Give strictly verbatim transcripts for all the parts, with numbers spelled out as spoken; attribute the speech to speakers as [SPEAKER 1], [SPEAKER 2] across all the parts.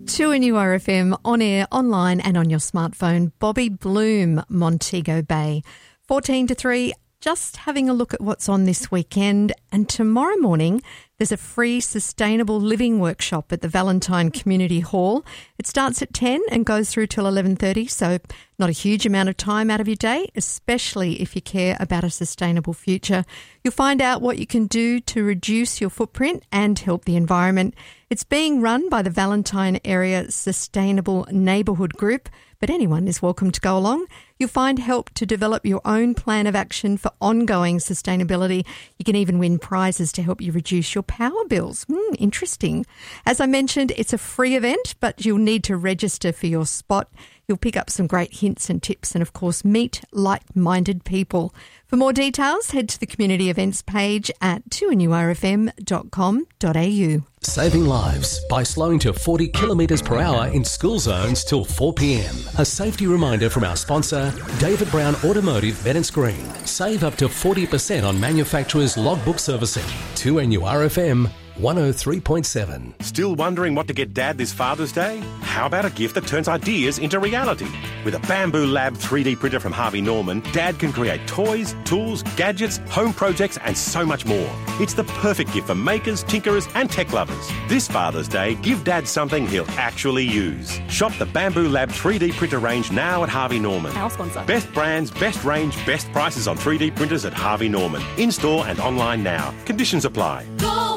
[SPEAKER 1] two N U R F M, on air, online and on your smartphone. Bobby Bloom, Montego Bay. fourteen to three, just having a look at what's on this weekend. And tomorrow morning, there's a free sustainable living workshop at the Valentine Community Hall. It starts at ten and goes through till eleven thirty, so not a huge amount of time out of your day, especially if you care about a sustainable future. You'll find out what you can do to reduce your footprint and help the environment. It's being run by the Valentine Area Sustainable Neighbourhood Group, but anyone is welcome to go along. You'll find help to develop your own plan of action for ongoing sustainability. You can even win prizes to help you reduce your power bills. Mm, interesting. As I mentioned, it's a free event, but you'll need to register for your spot. You'll pick up some great hints and tips and, of course, meet like-minded people. For more details, head to the community events page at two N U R F M dot com dot a u.
[SPEAKER 2] Saving lives by slowing to forty kilometres per hour in school zones till four p m. A safety reminder from our sponsor, David Brown Automotive Bennetts Green. Save up to forty percent on manufacturers' logbook servicing. two N U R F M one oh three point seven.
[SPEAKER 3] Still wondering what to get Dad this Father's Day? How about a gift that turns ideas into reality? With a Bamboo Lab three D printer from Harvey Norman, Dad can create toys, tools, gadgets, home projects and so much more. It's the perfect gift for makers, tinkerers and tech lovers. This Father's Day, give Dad something he'll actually use. Shop the Bamboo Lab three D printer range now at Harvey Norman.
[SPEAKER 4] Our sponsor.
[SPEAKER 3] Best brands, best range, best prices on three D printers at Harvey Norman. In-store and online now. Conditions apply.
[SPEAKER 5] Go!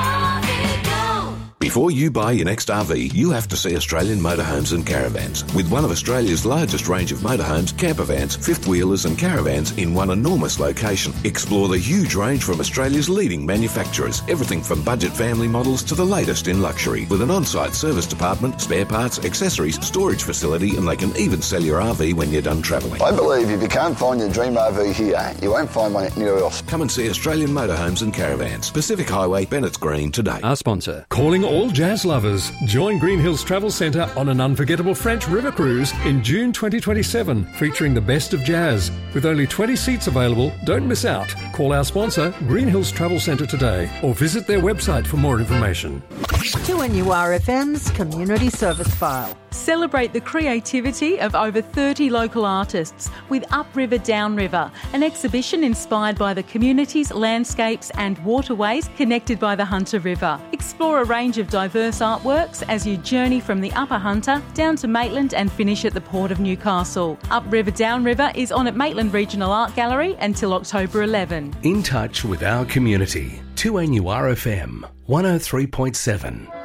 [SPEAKER 6] Before you buy your next R V, you have to see Australian Motorhomes and Caravans. With one of Australia's largest range of motorhomes, campervans, fifth wheelers and caravans in one enormous location. Explore the huge range from Australia's leading manufacturers. Everything from budget family models to the latest in luxury. With an on-site service department, spare parts, accessories, storage facility, and they can even sell your R V when you're done travelling.
[SPEAKER 7] I believe if you can't find your dream R V here, you won't find one anywhere else.
[SPEAKER 6] Come and see Australian Motorhomes and Caravans. Pacific Highway, Bennetts Green today.
[SPEAKER 8] Our sponsor. Calling all jazz lovers. Join Green Hills Travel Centre on an unforgettable French river cruise in June twenty twenty-seven, featuring the best of jazz. With only twenty seats available, don't miss out. Call our sponsor, Green Hills Travel Centre today, or visit their website for more information.
[SPEAKER 9] two N U R F M's Community Service File.
[SPEAKER 4] Celebrate the creativity of over thirty local artists with Upriver Downriver, an exhibition inspired by the communities, landscapes and waterways connected by the Hunter River. Explore a range of diverse artworks as you journey from the Upper Hunter down to Maitland and finish at the Port of Newcastle. Upriver Downriver is on at Maitland Regional Art Gallery until October eleventh.
[SPEAKER 2] In touch with our community. two N U R F M one oh three point seven.